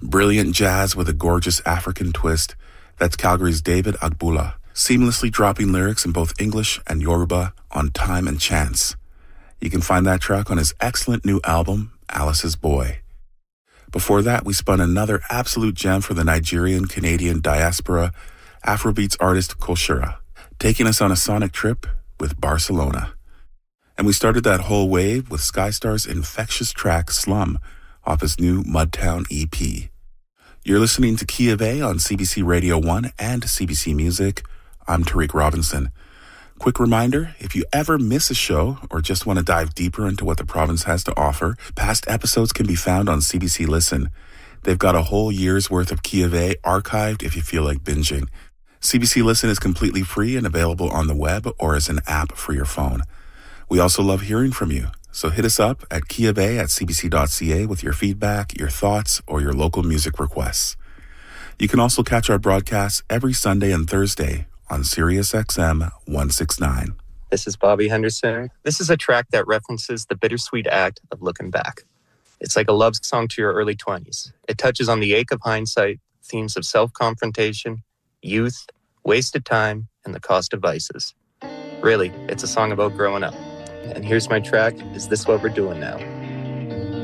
Brilliant jazz with a gorgeous African twist. That's Calgary's David Agbula, seamlessly dropping lyrics in both English and Yoruba on time and chance. You can find that track on his excellent new album, Alice's Boy. Before that, we spun another absolute gem for the Nigerian-Canadian diaspora Afrobeats artist Koshira, taking us on a sonic trip with Barcelona. And we started that whole wave with Skystar's infectious track Slum off his new Mudtown EP. You're listening to Key of A on CBC Radio 1 and CBC Music. I'm Tariq Robinson. Quick reminder, if you ever miss a show or just want to dive deeper into what the province has to offer, past episodes can be found on CBC Listen. They've got a whole year's worth of Key of A archived if you feel like binging. CBC Listen is completely free and available on the web or as an app for your phone. We also love hearing from you, so hit us up at keyofA@cbc.ca with your feedback, your thoughts, or your local music requests. You can also catch our broadcasts every Sunday and Thursday on Sirius XM 169. This is Bobby Henderson. This is a track that references the bittersweet act of looking back. It's like a love song to your early 20s. It touches on the ache of hindsight, themes of self-confrontation, youth, wasted time, and the cost of vices. Really, it's a song about growing up. And here's my track, Is This What We're Doing Now?